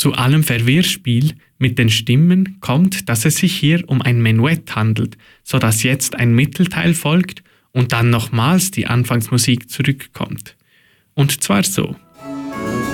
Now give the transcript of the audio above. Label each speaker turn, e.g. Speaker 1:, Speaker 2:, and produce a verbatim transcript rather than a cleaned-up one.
Speaker 1: Zu allem Verwirrspiel mit den Stimmen kommt, dass es sich hier um ein Menuett handelt, sodass jetzt ein Mittelteil folgt und dann nochmals die Anfangsmusik zurückkommt. Und zwar so.